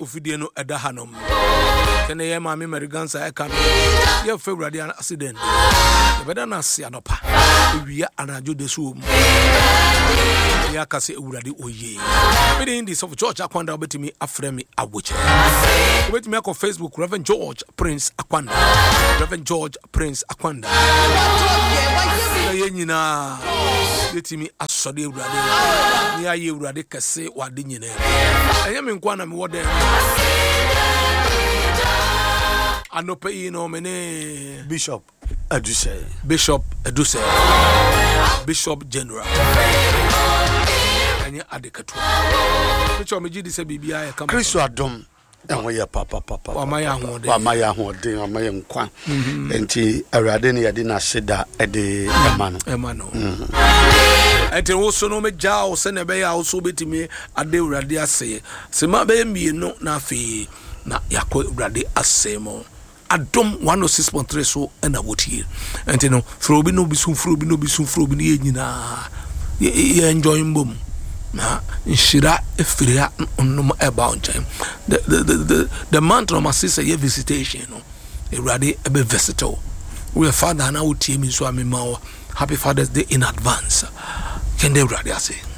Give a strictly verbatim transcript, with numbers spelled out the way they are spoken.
ofidie no eda hanom kene ye ma me Americansa e ka me ye February accident ye beda na se anopa ewia anajo de so mu ya kase ewurade oye me dey in this of George Akwanda obetimi afremi awoche obetimi akọ Facebook Reverend George Prince Akwanda Reverend George Prince Akwanda ye nyina yetimi asode ewurade ni aye ewurade kase wade nyina enye me nkwa na me wode anope yi no mene Bishop Eduse Bishop Eduse Bishop General anya adekatu Bishop meji di se bibia ya kama Kristo adom enwo ye papa papa wa maya hode wa maya hode wa maya nkwa enti awurade ne yade na seda ede ema no ema no enti wo so no meja wo se ne be ya wo so betimi ade awurade ase se ma be mienu na afi na yakọ awurade asemo Adom one oh six point three so and a wotie. And you know, Frobi no be soon, Frobi no be soon, Frobi Yena. Ye enjoying boom. Na Shira Efria on about time. The the the the mantra of my sister ye visitation. A ready a be versatile. We are father and our team is Swami Mao. Happy Father's Day in advance. Can they ready I say?